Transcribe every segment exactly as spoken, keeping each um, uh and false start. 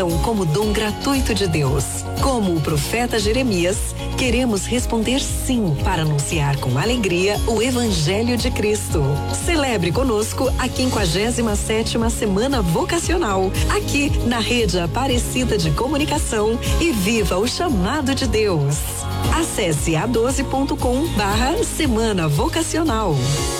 Como dom gratuito de Deus. Como o profeta Jeremias, queremos responder sim para anunciar com alegria o Evangelho de Cristo. Celebre conosco a quinquagésima sétima Semana Vocacional, aqui na Rede Aparecida de Comunicação, e viva o chamado de Deus. Acesse a doze ponto com barra Semana Vocacional.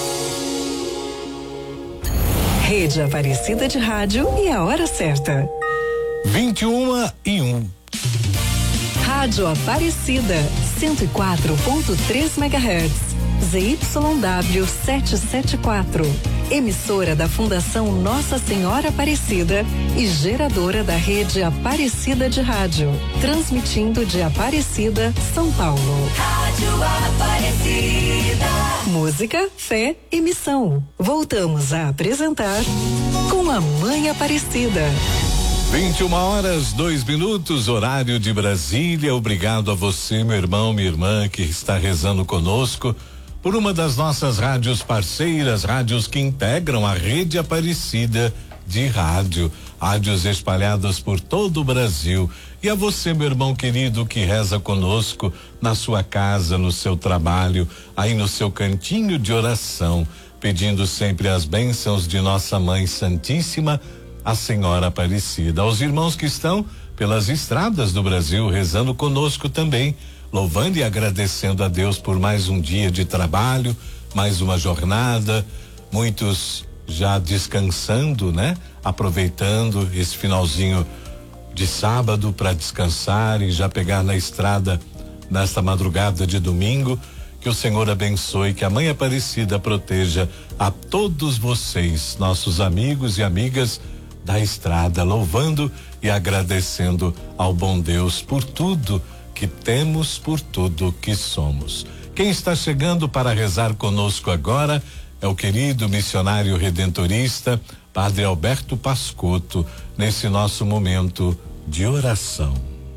Rede Aparecida de Rádio e a hora certa. vinte e uma e um. Rádio Aparecida, cento e quatro ponto três megahertz, Z Y W setecentos e setenta e quatro. Emissora da Fundação Nossa Senhora Aparecida e geradora da Rede Aparecida de Rádio. Transmitindo de Aparecida, São Paulo. Rádio Aparecida. Música, fé e missão. Voltamos a apresentar Com a Mãe Aparecida. vinte e uma horas, dois minutos, horário de Brasília. Obrigado a você, meu irmão, minha irmã, que está rezando conosco por uma das nossas rádios parceiras, rádios que integram a Rede Aparecida de Rádio, rádios espalhadas por todo o Brasil. E a você, meu irmão querido, que reza conosco na sua casa, no seu trabalho, aí no seu cantinho de oração, pedindo sempre as bênçãos de nossa Mãe Santíssima, a Senhora Aparecida. Aos irmãos que estão pelas estradas do Brasil rezando conosco também, louvando e agradecendo a Deus por mais um dia de trabalho, mais uma jornada, muitos já descansando, né? Aproveitando esse finalzinho de sábado para descansar e já pegar na estrada nesta madrugada de domingo. Que o Senhor abençoe, que a Mãe Aparecida proteja a todos vocês, nossos amigos e amigas da estrada, louvando e agradecendo ao bom Deus por tudo que temos, por tudo que somos. Quem está chegando para rezar conosco agora é o querido missionário redentorista, Padre Alberto Pascotto, nesse nosso momento de oração.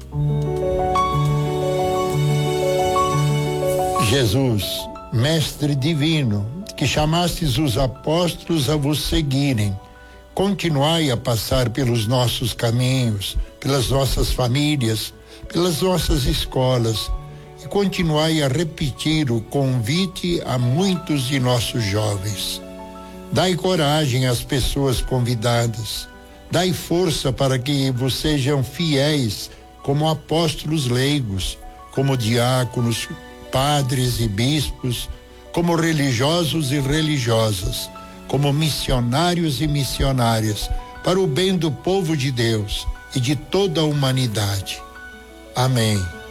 Jesus, Mestre divino, que chamastes os apóstolos a vos seguirem, continuai a passar pelos nossos caminhos, pelas nossas famílias, pelas nossas escolas, e continuai a repetir o convite a muitos de nossos jovens. Dai coragem às pessoas convidadas, dai força para que vos sejam fiéis como apóstolos leigos, como diáconos, padres e bispos, como religiosos e religiosas, como missionários e missionárias, para o bem do povo de Deus e de toda a humanidade. Amém.